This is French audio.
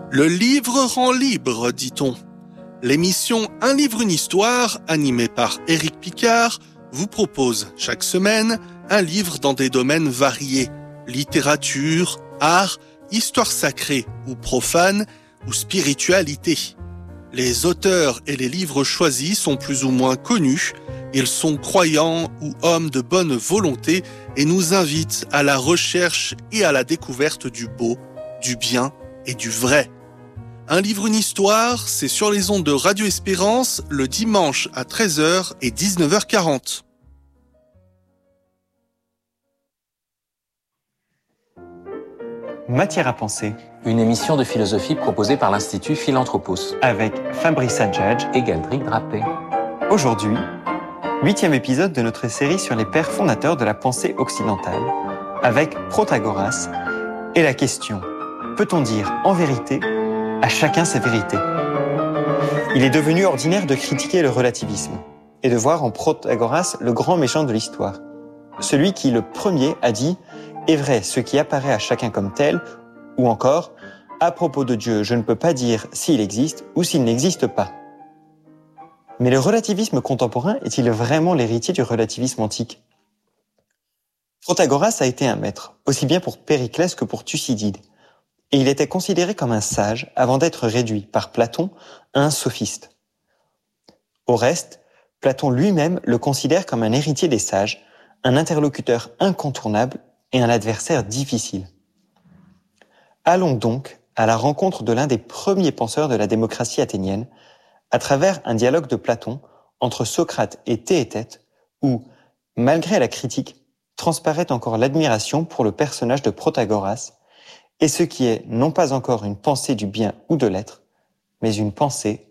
Le livre rend libre, dit-on. L'émission Un livre, une histoire, animée par Éric Picard, vous propose chaque semaine un livre dans des domaines variés. Littérature, art, histoire sacrée ou profane, ou spiritualité. Les auteurs et les livres choisis sont plus ou moins connus. Ils sont croyants ou hommes de bonne volonté et nous invitent à la recherche et à la découverte du beau, du bien et du vrai. Un livre, une histoire, c'est sur les ondes de Radio Espérance le dimanche à 13h et 19h40. Matière à penser. Une émission de philosophie proposée par l'Institut Philanthropos. Avec Fabrice Adjadj et Galdric Drapé. Aujourd'hui, 8e épisode de notre série sur les pères fondateurs de la pensée occidentale, avec Protagoras et la question « Peut-on dire en vérité à chacun sa vérité ?» Il est devenu ordinaire de critiquer le relativisme et de voir en Protagoras le grand méchant de l'histoire. Celui qui, le premier, a dit « Est vrai ce qui apparaît à chacun comme tel » ou encore « À propos de Dieu, je ne peux pas dire s'il existe ou s'il n'existe pas ». Mais le relativisme contemporain est-il vraiment l'héritier du relativisme antique ? Protagoras a été un maître, aussi bien pour Périclès que pour Thucydide, et il était considéré comme un sage avant d'être réduit par Platon à un sophiste. Au reste, Platon lui-même le considère comme un héritier des sages, un interlocuteur incontournable et un adversaire difficile. Allons donc à la rencontre de l'un des premiers penseurs de la démocratie athénienne, à travers un dialogue de Platon entre Socrate et Théétète, où, malgré la critique, transparaît encore l'admiration pour le personnage de Protagoras, et ce qui est non pas encore une pensée du bien ou de l'être, mais une pensée